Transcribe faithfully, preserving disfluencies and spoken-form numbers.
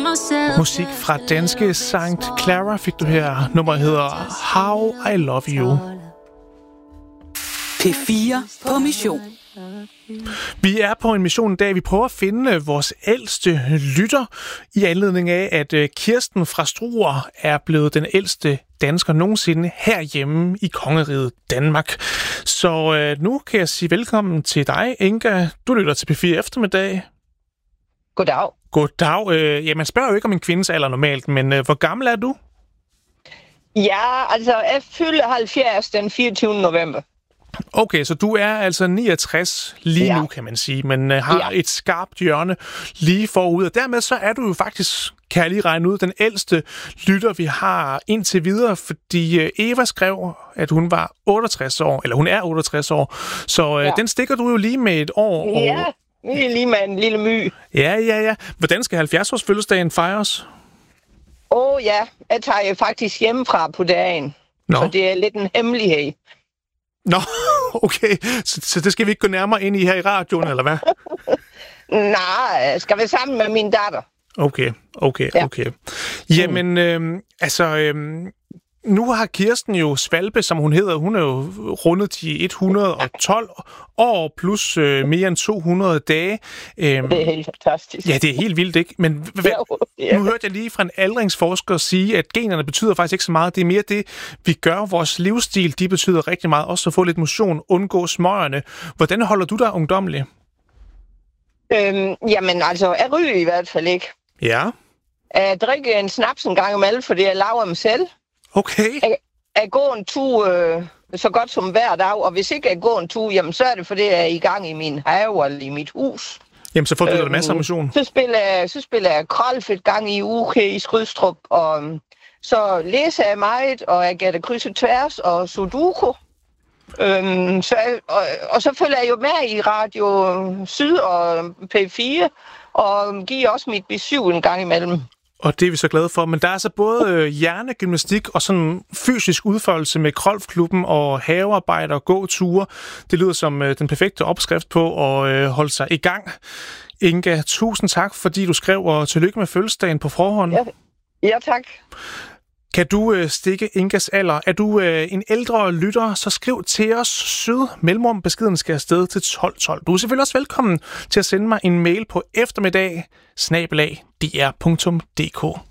Musik fra danske Sankt Clara fik du her. Nummeret hedder How I Love You. P fire på mission. Vi er på en mission i dag. Vi prøver at finde vores ældste lytter i anledning af, at Kirsten fra Struer er blevet den ældste dansker nogensinde herhjemme i kongeriget Danmark. Så øh, nu kan jeg sige velkommen til dig, Inga. Du lytter til P fire eftermiddag. Goddag. Goddag. Øh, ja, man spørger jo ikke om en kvindes alder normalt, men øh, hvor gammel er du? Ja, altså jeg fylder halvfjerds den fireogtyvende november. Okay, så du er altså niogtres lige ja. nu, kan man sige, men uh, har ja. et skarpt hjørne lige forud. Og dermed så er du jo faktisk, kan jeg lige regne ud, den ældste lytter, vi har indtil videre, fordi uh, Eva skrev, at hun var otteogtres år, eller hun er otteogtres år, så uh, ja. den stikker du jo lige med et år. Ja, og... lige med en lille my. Ja, ja, ja. Hvordan skal halvfjerds-års fødselsdagen fejres? Åh oh, ja, jeg tager jo faktisk hjemmefra på dagen, Nå. så det er lidt en hemmelighed. Nå, okay. Så, så det skal vi ikke gå nærmere ind i her i radioen, eller hvad? Nej, jeg skal være sammen med min datter. Okay, okay, ja. okay. Jamen, øhm, altså, øhm, nu har Kirsten jo Svalbe, som hun hedder, hun er jo rundet de et hundrede og tolv år plus øh, mere end to hundrede dage. Øhm, det er helt fantastisk. Ja, det er helt vildt, ikke? Men hva, ja. nu hørte jeg lige fra en aldringsforsker sige, at generne betyder faktisk ikke så meget. Det er mere det, vi gør. Vores livsstil, de betyder rigtig meget. Også at få lidt motion, undgå smøgerne. Hvordan holder du dig ungdommelig? Øhm, jamen, altså, jeg ryger i hvert fald ikke. Ja. Jeg drikker en snaps en gang imellem, fordi jeg laver dem selv. Okay. Jeg, jeg går en tur øh, så godt som hver dag, og hvis ikke jeg går en tur, jamen så er det, fordi jeg er i gang i min have eller i mit hus. Jamen, så får du øhm, da masser af motion. Så spiller jeg, så spiller jeg krolf et gang i uge i Skrydstrup, og så læser jeg meget, og jeg gætter kryds og tværs og sudoku. Øhm, så jeg, og, og så følger jeg jo med i Radio Syd og P fire, og giver også mit besøg en gang imellem. Og det er vi så glade for. Men der er altså både øh, hjernegymnastik og sådan fysisk udfoldelse med Krolfklubben og havearbejde og gåture. Det lyder som øh, den perfekte opskrift på at øh, holde sig i gang. Inga, tusind tak, fordi du skrev, og tillykke med fødselsdagen på forhånd. Ja, ja tak. Kan du øh, stikke Ingas alder? Er du øh, en ældre lytter, så skriv til os syd. Mellemrum beskeden skal afsted til tolv tolv. Du er selvfølgelig også velkommen til at sende mig en mail på eftermiddag snabel-a d r punktum d k.